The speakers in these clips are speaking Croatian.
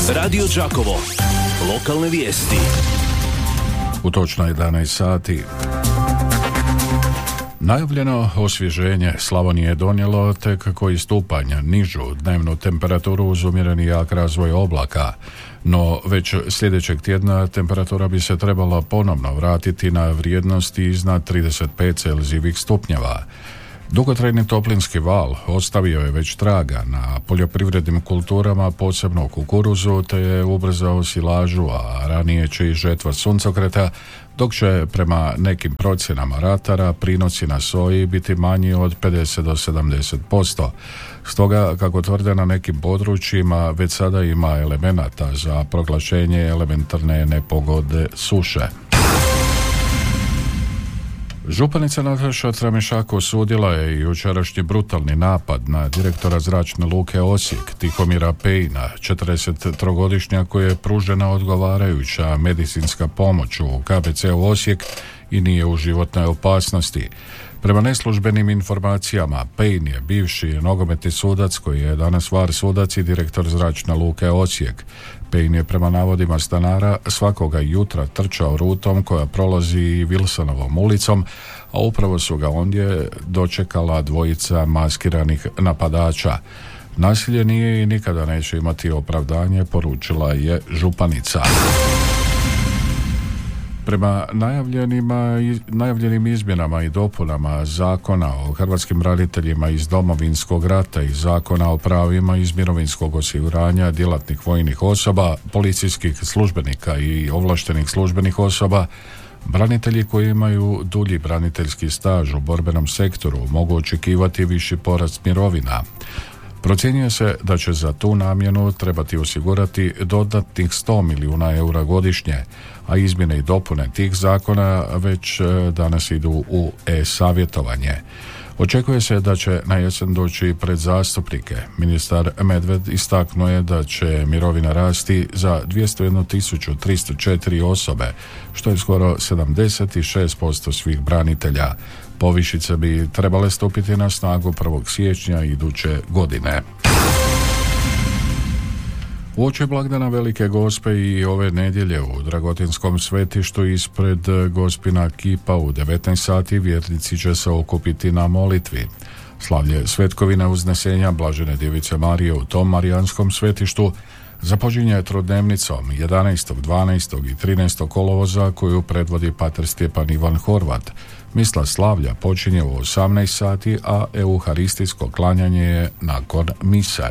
Radio Đakovo. Lokalne vijesti. U točno 11 sati. Najavljeno osvježenje Slavonije je donijelo tek koji stupanj nižu dnevnu temperaturu uz umjereni jak razvoj oblaka, no već sljedećeg tjedna temperatura bi se trebala ponovno vratiti na vrijednosti iznad 35 Celzijevih stupnjeva. Dugotrajni toplinski val ostavio je već traga na poljoprivrednim kulturama, posebno kukuruzu, te je ubrzao silažu, a ranije će i žetva suncokreta, dok će prema nekim procjenama ratara prinosi na soji biti manji od 50 do 70%. Stoga, kako tvrde, na nekim područjima već sada ima elemenata za proglašenje elementarne nepogode suše. Županica Nataša Tramišak osudila je i jučerašnji brutalni napad na direktora zračne luke Osijek, Tihomira Pejina, 43-godišnjaka koji je pružena odgovarajuća medicinska pomoć u KBC-u Osijek i nije u životnoj opasnosti. Prema neslužbenim informacijama, Pejin je bivši nogometni sudac koji je danas VAR sudac i direktor zračne luke Osijek. Pejin je prema navodima stanara svakoga jutra trčao rutom koja prolazi Wilsonovom ulicom, a upravo su ga ondje dočekala dvojica maskiranih napadača. Nasilje nije i nikada neće imati opravdanje, poručila je županica. Prema najavljenim izmjenama i dopunama Zakona o hrvatskim braniteljima iz Domovinskog rata i Zakona o pravima iz mirovinskog osiguranja djelatnih vojnih osoba, policijskih službenika i ovlaštenih službenih osoba, branitelji koji imaju dulji braniteljski staž u borbenom sektoru mogu očekivati viši porast mirovina. Procjenjuje se da će za tu namjenu trebati osigurati dodatnih 100 milijuna eura godišnje, a izmjene i dopune tih zakona već danas idu u e-savjetovanje. Očekuje se da će na jesen doći pred zastupnike. Ministar Medved istaknuo je da će mirovina rasti za 201.304 osobe, što je skoro 76% svih branitelja. Povišice bi trebale stupiti na snagu 1. siječnja iduće godine. Uoči blagdana Velike Gospe i ove nedjelje u Dragotinskom svetištu ispred Gospina kipa u 19 sati vjernici će se okupiti na molitvi. Slavlje svetkovine uznesenja Blažene Djevice Marije u tom marijanskom svetištu započinje trodnevnicom 11., 12. i 13. kolovoza koju predvodi pater Stjepan Ivan Horvat. Misla slavlja počinje u 18 sati, a euharistijsko klanjanje je nakon mise.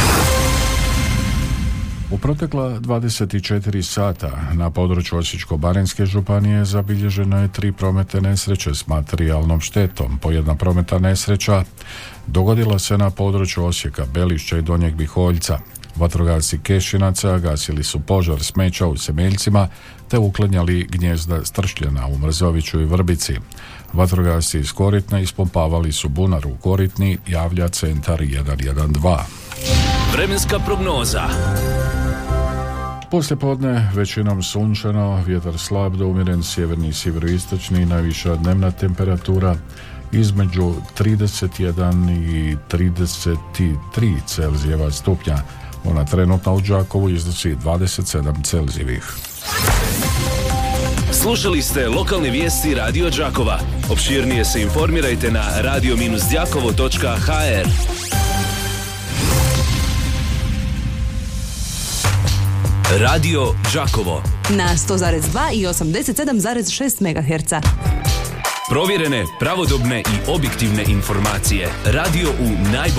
U protekla 24 sata na području Osječko-baranjske županije zabilježeno je 3 prometne nesreće s materijalnom štetom. Po jedna prometna nesreća dogodila se na području Osijeka, Belišća i Donjeg Biholjca. Vatrogasci Kešinaca gasili su požar smeća u Semeljcima te uklanjali gnjezda stršljena u Mrzoviću i Vrbici. Vatrogasci iz Koritne ispumpavali su bunar u Koritni, javlja centar 112. Vremenska prognoza. Poslijepodne većinom sunčano, vjetar slab do umjeren sjeverni i sjeveroistočni, najviša dnevna temperatura između 31 i 33 Celzijeva stupnja. Ona trenutno u Đakovu iznosi 27 Celzijevih. Slušali ste lokalne vijesti Radio Đakova. Opširnije se informirajte na radio-đakovo.hr. Radio Đakovo na 100,2 i 87,6 MHz. Provjerene, pravodobne i objektivne informacije. Radio u